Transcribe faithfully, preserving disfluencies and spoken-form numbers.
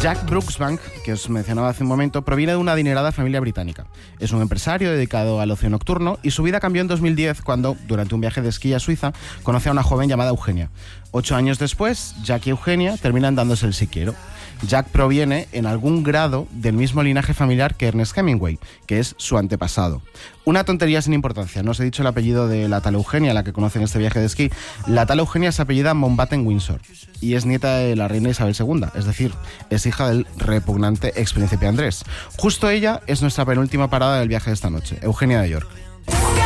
Jack Brooksbank, que os mencionaba hace un momento, proviene de una adinerada familia británica. Es un empresario dedicado al ocio nocturno y su vida cambió en dos mil diez cuando, durante un viaje de esquí a Suiza, conoce a una joven llamada Eugenia. Ocho años después, Jack y Eugenia terminan dándose el sí quiero. Jack proviene en algún grado del mismo linaje familiar que Ernest Hemingway, que es su antepasado. Una tontería sin importancia, no os he dicho el apellido de la tal Eugenia, la que conocen en este viaje de esquí. La tal Eugenia se apellida Mountbatten-Windsor y es nieta de la reina Isabel segunda, es decir, es hija del repugnante expríncipe Andrés. Justo ella es nuestra penúltima parada del viaje de esta noche, Eugenia de York.